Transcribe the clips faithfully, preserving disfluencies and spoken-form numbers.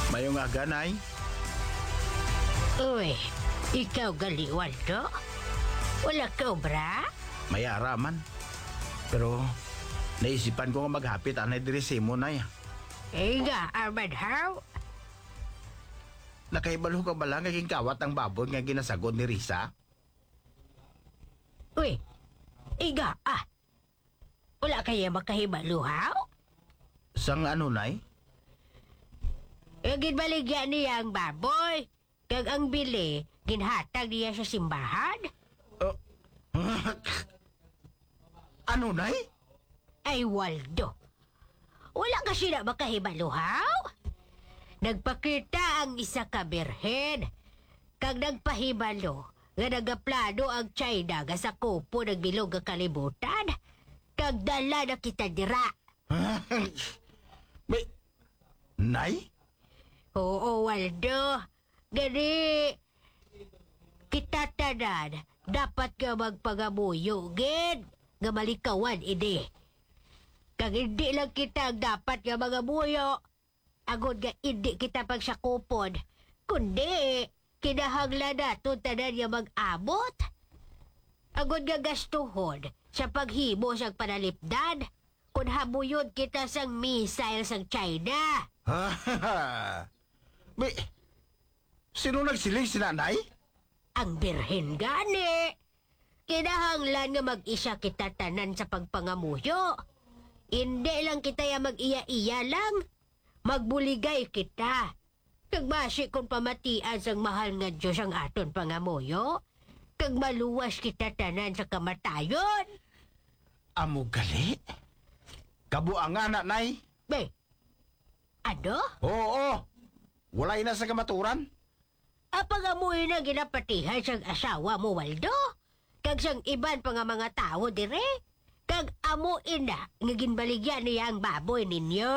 Mayong aga, Nay. Uy, ikaw gali, Waldo? Wala ka, bra? Mayara man. Pero naisipan ko nga maghapit anay diri sa imo, Nay. Eh nga, Ahmad How? Nakaibalo ka ba lang naging kawat ang baboy nga ginasagod ni Risa? Uy, iga, ah. Wala kaya makahibaluhaw? Sang ano, Nay? Yung ginbaligyan niya ang baboy. Kag ang bili, ginhatag niya sa simbahan. Uh, ano, Nay? Ay, Waldo. Wala kasi na makahibaluhaw? Nagpakita ang isa ka birhen. Kag nagpahibalo, nga nagaplano ang China nga sa kupo nagbilog ang kalibutan. Kag dala na kita dira. May... Nay? Oo, Waldo. Gani, kita tanan, dapat ka magpagamuyo, gid. Nga malikawan, ini. Kag hindi lang kita ang dapat nga magamuyo. Agod nga hindi kita pagsakupon. Kundi, kinahanglan na ito tanan nga mag-abot. Agod nga gastuhon sa paghimo sang panalipdan. Kung habuyod kita sang missile sang China. May... Sino nagsiling si nanay? Ang birhen gani. Kinahanglan nga mag-isa kita tanan sa pagpangamuyo. Hindi lang kita ya mag-iya-iya lang. Magbuligay kita. Kagbasi kung pamatian sang mahal nga Diyos ang aton pangamuyo. Kag maluwas kita tanan sa kamatayon. Amo gali? Kabuangan na, Nay. Be, ano? Oo, walay na sa kamaturan. Apang amoy na ginapatihan sang asawa mo, Waldo? Kag sang iban pa nga mga tao dire? Kag amuin na nga ginbaligyan niya ang baboy ninyo.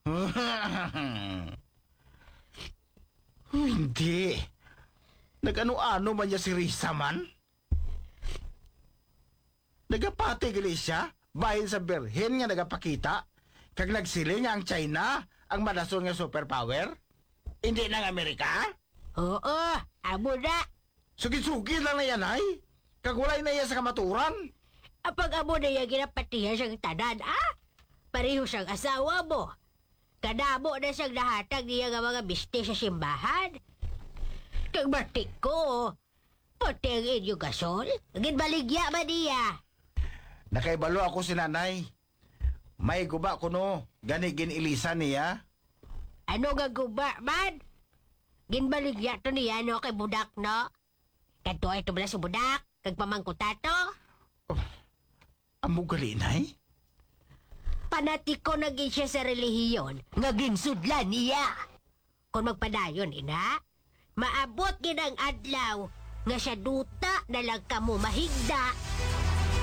Hindi. Nag-ano-ano man niya si Risa man? Nagapati gali siya, bahin sa birhen nga nagapakita. Kag nagsiling nga ang China, ang madason nga superpower? Hindi ng Amerika? Oo, amo na. Sugid-sugid lang na yan, ay. Kag walay na yan sa kamaturan. Apag amo na yung ginapatihan siyang tanan, ah? Pareho siyang asawa mo. Kadamo na siyang nahatag niya nga mga biste sa simbahan. Kag batik ko, pati ang inyong gasol, ginbaligya ba niya? Nakaibalo ako si nanay. May guba ko no, gani ginilisan niya. Ano nga guba, man? Ginbaligya to niya, no, kay budak, no? Kanto ay tumula sa budak, kag pamangkuta to. Oh, amo gali, Nay? Panatiko naging siya sa relihiyon, nga ginsudlan niya. Kung magpadayon, ina, maabot gin ang adlaw, nga siya duta na lang kamo mahigda